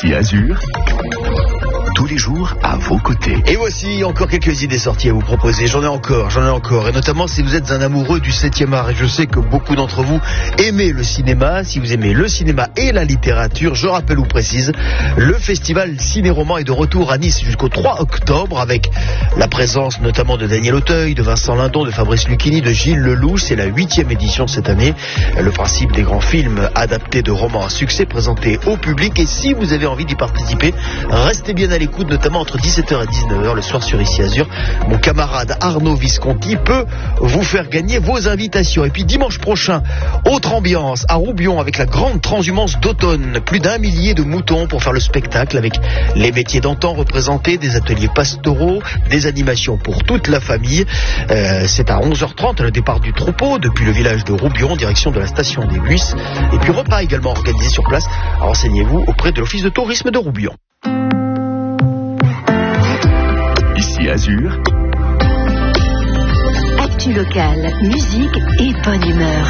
Ici Azur, tous les jours à vos côtés. Et voici encore quelques idées sorties à vous proposer. J'en ai encore. Et notamment si vous êtes un amoureux du 7e art. Et je sais que beaucoup d'entre vous aimez le cinéma. Si vous aimez le cinéma et la littérature, je rappelle ou précise, le festival Ciné-Roman est de retour à Nice jusqu'au 3 octobre avec la présence notamment de Daniel Auteuil, de Vincent Lindon, de Fabrice Lucchini, de Gilles Lelouch. C'est la 8e édition cette année. Le principe des grands films adaptés de romans à succès présentés au public. Et si vous avez envie d'y participer, restez bien à l'écoute, notamment entre 17h et 19h le soir sur Ici Azur. Mon camarade Arnaud Visconti peut vous faire gagner vos invitations. Et puis dimanche prochain, autre ambiance à Roubion avec la grande transhumance d'automne. Plus d'1 millier de moutons pour faire le spectacle avec les métiers d'antan représentés, des ateliers pastoraux, des animations pour toute la famille. C'est à 11h30 le départ du troupeau depuis le village de Roubion, direction de la station des Buisses. Et puis repas également organisé sur place. Renseignez-vous auprès de l'office de tourisme de Roubion. Ici Azur. Actu locale, musique et bonne humeur.